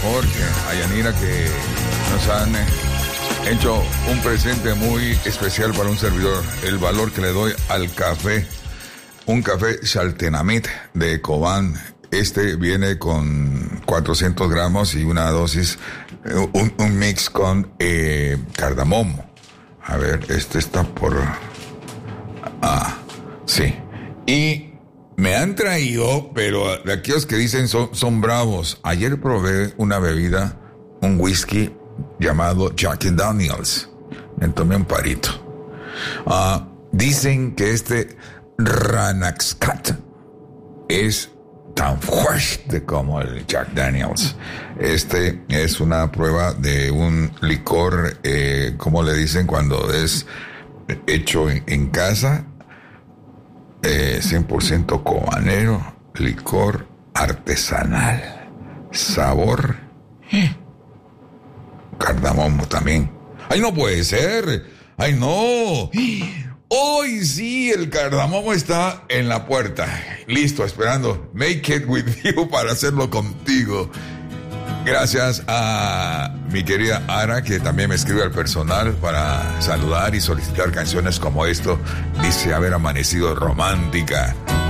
Jorge, a Yanira, que nos han hecho un presente muy especial para un servidor. El valor que le doy al café. Un café Chaltenamit de Cobán. Este viene con 400 gramos y una dosis, un mix con cardamomo. A ver, este está por... sí. Y me han traído, pero de aquellos que dicen son bravos. Ayer probé una bebida, un whisky llamado Jack Daniels. Me tomé un parito. Dicen que este Ranaxcat es tan fuerte como el Jack Daniels. Este es una prueba de un licor, como le dicen cuando es hecho en casa, 100% cobanero, licor artesanal, sabor, cardamomo también. ¡Ay, no puede ser! ¡Ay, no! Hoy sí, el cardamomo está en la puerta. Listo, esperando. Make it with you para hacerlo contigo. Gracias a mi querida Ara, que también me escribe al personal para saludar y solicitar canciones como esto. Dice haber amanecido romántica.